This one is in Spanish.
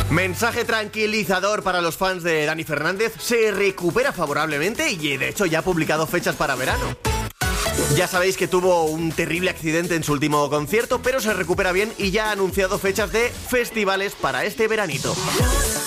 Mensaje tranquilizador para los fans de Dani Fernández. Se recupera favorablemente y de hecho ya ha publicado fechas para verano. Ya sabéis que tuvo un terrible accidente en su último concierto, pero se recupera bien y ya ha anunciado fechas de festivales para este veranito.